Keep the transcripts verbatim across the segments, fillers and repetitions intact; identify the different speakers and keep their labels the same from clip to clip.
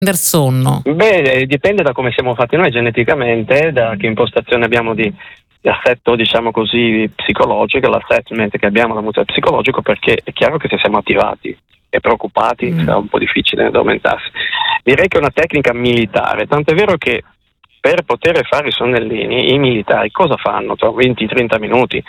Speaker 1: del sonno?
Speaker 2: Beh, dipende da come siamo fatti noi geneticamente, da che impostazione abbiamo di, di assetto, diciamo così, psicologico, l'assessment che abbiamo da punto psicologico, perché è chiaro che se siamo attivati e preoccupati mm. sarà un po' difficile addormentarsi. Direi che è una tecnica militare, tant'è vero che per poter fare i sonnellini i militari cosa fanno? Tra venti trenta minuti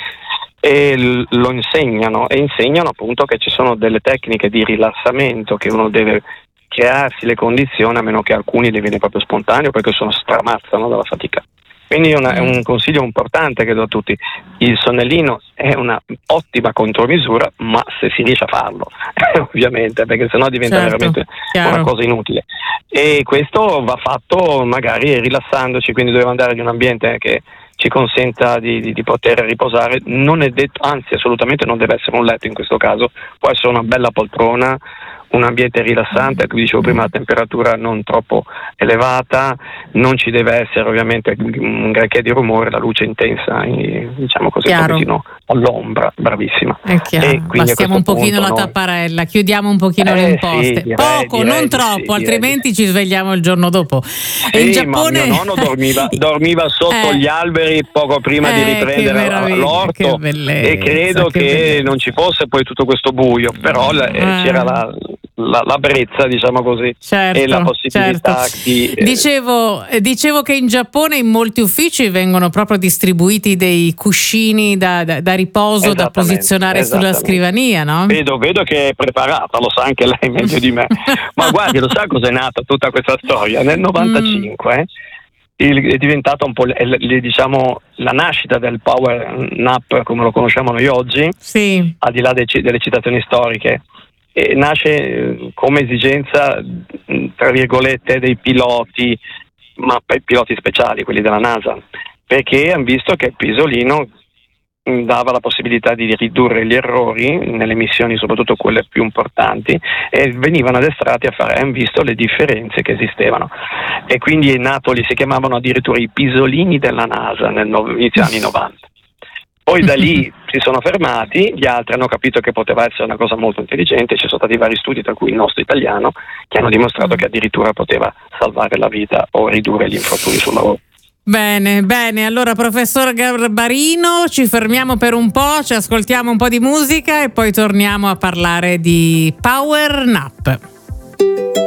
Speaker 2: e l- lo insegnano e insegnano appunto che ci sono delle tecniche di rilassamento che uno deve crearsi le condizioni, a meno che alcuni le viene proprio spontaneo perché sono stramazzano dalla fatica. Quindi una, è un consiglio importante che do a tutti: il sonnellino è una ottima contromisura, ma se si riesce a farlo ovviamente, perché sennò diventa certo, veramente chiaro. Una cosa inutile, e questo va fatto magari rilassandoci, quindi dobbiamo andare in un ambiente che ci consenta di, di, di poter riposare. Non è detto, anzi assolutamente non deve essere un letto in questo caso, può essere una bella poltrona, un ambiente rilassante, come dicevo prima, la temperatura non troppo elevata, non ci deve essere ovviamente un granché di rumore, la luce intensa, diciamo così, vicino all'ombra, bravissima.
Speaker 1: È chiaro, e bastiamo un pochino la tapparella, chiudiamo un pochino
Speaker 2: eh,
Speaker 1: le imposte,
Speaker 2: sì, direi,
Speaker 1: poco,
Speaker 2: direi,
Speaker 1: non troppo,
Speaker 2: sì,
Speaker 1: altrimenti ci svegliamo il giorno dopo.
Speaker 2: Sì,
Speaker 1: e in Giappone...
Speaker 2: ma mio nonno dormiva, dormiva sotto
Speaker 1: eh,
Speaker 2: gli alberi poco prima
Speaker 1: eh,
Speaker 2: di riprendere l'orto,
Speaker 1: bellezza,
Speaker 2: e credo che, che non ci fosse poi tutto questo buio, però eh. c'era la La, la brezza, diciamo così,
Speaker 1: certo,
Speaker 2: e la possibilità
Speaker 1: certo.
Speaker 2: di eh...
Speaker 1: dicevo, dicevo che in Giappone in molti uffici vengono proprio distribuiti dei cuscini da, da, da riposo da posizionare sulla scrivania, no?
Speaker 2: Vedo, vedo che è preparata, lo sa anche lei meglio di me. Ma guardi, lo sa cos'è nata tutta questa storia? Nel novantacinque mm. è diventata un po' le, le, diciamo la nascita del power nap come lo conosciamo noi oggi,
Speaker 1: sì.
Speaker 2: al di là dei, delle citazioni storiche. E nasce come esigenza, tra virgolette, dei piloti, ma per piloti speciali, quelli della NASA, perché hanno visto che il pisolino dava la possibilità di ridurre gli errori nelle missioni, soprattutto quelle più importanti, e venivano addestrati a fare, hanno visto le differenze che esistevano, e quindi è nato, li si chiamavano addirittura i pisolini della NASA nel inizio anni novanta. Poi da lì si sono fermati, gli altri hanno capito che poteva essere una cosa molto intelligente, ci sono stati vari studi, tra cui il nostro italiano, che hanno dimostrato che addirittura poteva salvare la vita o ridurre gli infortuni sul lavoro.
Speaker 1: Bene, bene, allora professor Garbarino, ci fermiamo per un po', ci ascoltiamo un po' di musica e poi torniamo a parlare di Power Nap.